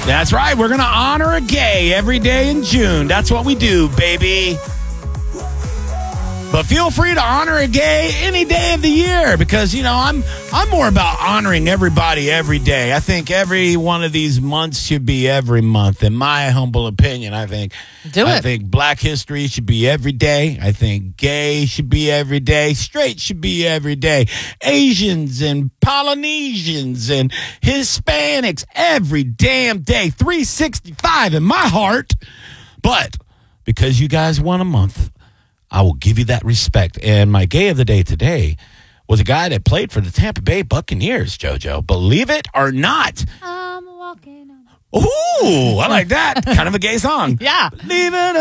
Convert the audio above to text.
That's right. We're going to honor a gay every day in June. That's what we do, baby. But feel free to honor a gay any day of the year because, I'm more about honoring everybody every day. I think every one of these months should be every month. In my humble opinion, I think Black history should be every day. I think gay should be every day. Straight should be every day. Asians and Polynesians and Hispanics every damn day. 365 in my heart. But because you guys won a month, I will give you that respect. And my gay of the day today was a guy that played for the Tampa Bay Buccaneers, JoJo. Believe it or not. I'm walking on. Ooh, I like that. Kind of a gay song. Yeah. Believe it